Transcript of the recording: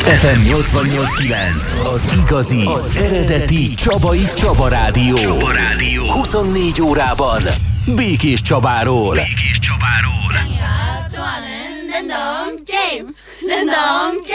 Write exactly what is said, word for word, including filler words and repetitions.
ef em nyolcvannyolc kilenc, az igazi, az eredeti Csabai Csaba Rádió. Csaba Rádió. huszonnégy órában Békés Csabáról. Békés Csabáról. 좋아하는 랜덤 게임. 랜덤 게임.